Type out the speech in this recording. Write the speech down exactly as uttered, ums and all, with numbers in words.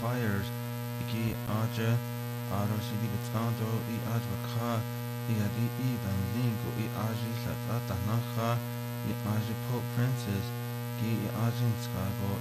fires iki aja aro sidi gitando I ajbaka I adi I dan lingo I aji latata naha I aji Pope Francis gi I ajin skago